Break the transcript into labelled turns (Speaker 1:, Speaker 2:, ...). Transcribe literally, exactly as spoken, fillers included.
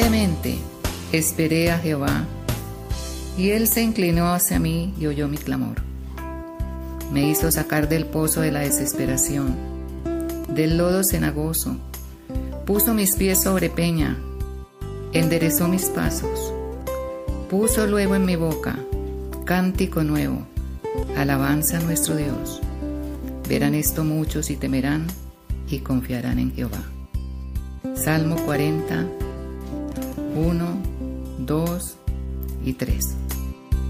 Speaker 1: Pacientemente esperé a Jehová, y él se inclinó hacia mí y oyó mi clamor. Me hizo sacar del pozo de la desesperación, del lodo cenagoso. Puso mis pies sobre peña, enderezó mis pasos. Puso luego en mi boca cántico nuevo, alabanza a nuestro Dios. Verán esto muchos y temerán y confiarán en Jehová. Salmo cuarenta, uno, dos y tres.